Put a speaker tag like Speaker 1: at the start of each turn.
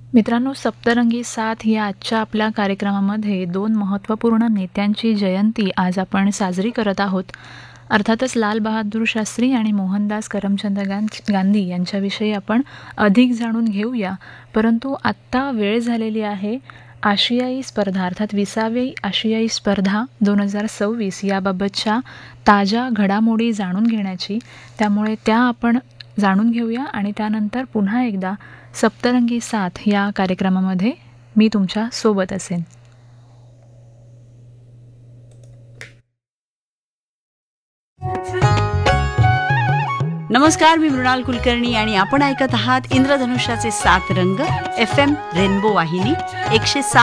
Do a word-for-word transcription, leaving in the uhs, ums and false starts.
Speaker 1: मित्रांनो, सप्तरंगी साथ या आजच्या आपल्या कार्यक्रमामध्ये दोन महत्त्वपूर्ण नेत्यांची जयंती आज आपण साजरी करत आहोत. अर्थातच लाल बहादूर शास्त्री आणि मोहनदास करमचंद गां गांधी यांच्याविषयी आपण अधिक जाणून घेऊया. परंतु आत्ता वेळ झालेली आहे आशियाई स्पर्धा अर्थात विसावी आशियाई स्पर्धा दोन हजार सव्वीस याबाबतच्या ताज्या घडामोडी जाणून घेण्याची. त्यामुळे त्या आपण जाणून घेऊया आणि त्यानंतर पुन्हा एकदा सप्तरंगी साथ या कार्यक्रमामध्ये मी तुमच्या सोबत असेन.
Speaker 2: नमस्कार, मी मृणाल कुलकर्णी आणि आपण ऐकत आहात इंद्रधनुष्याचे सात रंग एफ एम रेनबो वाहिनी एकशे सात